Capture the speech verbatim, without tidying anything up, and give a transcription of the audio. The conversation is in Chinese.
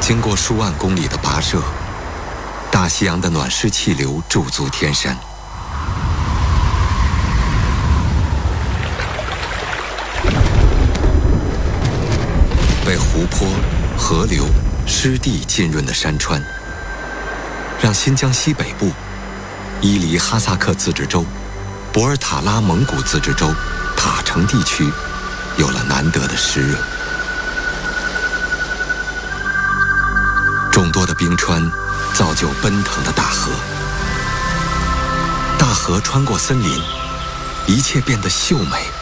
经过数万公里的跋涉，大西洋的暖湿气流驻足天山。被湖泊、河流、湿地浸润的山川，让新疆西北部、伊犁哈萨克自治州、博尔塔拉蒙古自治州、塔城地区有了难得的湿润。众多的冰川造就奔腾的大河，大河穿过森林，一切变得秀美